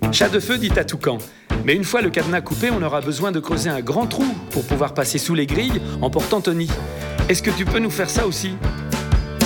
Chat de feu dit à Toucan. Mais une fois le cadenas coupé, on aura besoin de creuser un grand trou pour pouvoir passer sous les grilles en portant Tony. Est-ce que tu peux nous faire ça aussi ?